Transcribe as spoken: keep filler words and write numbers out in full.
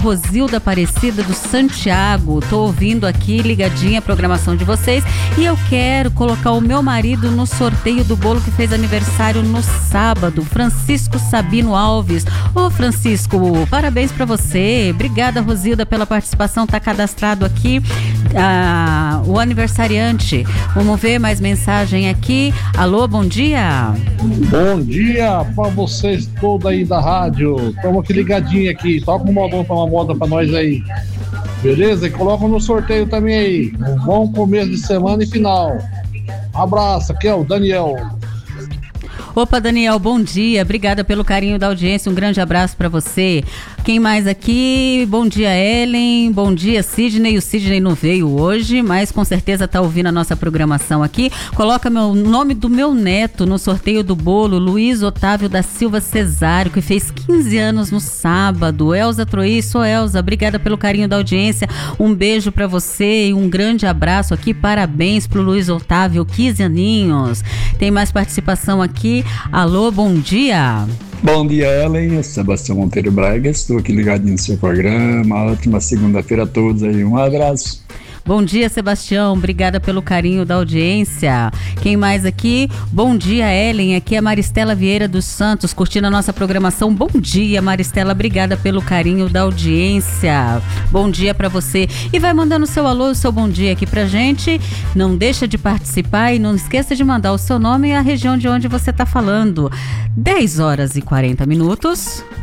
Rosilda Aparecida do Santiago. Tô ouvindo aqui ligadinha a programação de vocês e eu quero colocar o meu marido no sorteio do bolo que fez aniversário no sábado, Francisco Sabino Alves. Ô Francisco, parabéns pra você. Obrigada, Rosilda, pela participação. Tá cadastrado aqui ah, o aniversariante. Vamos ver mais mensagem aqui. Alô, bom dia. Bom dia pra vocês todos aí da rádio. Estamos aqui ligadinho aqui. Toca um modão pra uma moda pra nós aí. Beleza? E coloca no sorteio também aí. Um bom começo de semana e final. Abraço, aqui é o Daniel. Opa, Daniel, bom dia. Obrigada pelo carinho da audiência. Um grande abraço para você. Quem mais aqui? Bom dia, Ellen. Bom dia, Sidney. O Sidney não veio hoje, mas com certeza tá ouvindo a nossa programação aqui. Coloca o nome do meu neto no sorteio do bolo, Luiz Otávio da Silva Cesário, que fez quinze anos no sábado. Elza Troí, sou Elza. Obrigada pelo carinho da audiência. Um beijo para você e um grande abraço aqui. Parabéns pro Luiz Otávio, quinze aninhos. Tem mais participação aqui. Alô, bom dia. Bom dia, Ellen. Eu sou Sebastião Monteiro Braga. Estou aqui ligadinho no seu programa. Ótima segunda-feira a todos aí. Um abraço. Bom dia, Sebastião. Obrigada pelo carinho da audiência. Quem mais aqui? Bom dia, Ellen. Aqui é a Maristela Vieira dos Santos, curtindo a nossa programação. Bom dia, Maristela. Obrigada pelo carinho da audiência. Bom dia pra você. E vai mandando o seu alô, o seu bom dia aqui pra gente. Não deixa de participar e não esqueça de mandar o seu nome e a região de onde você tá falando. dez horas e quarenta minutos.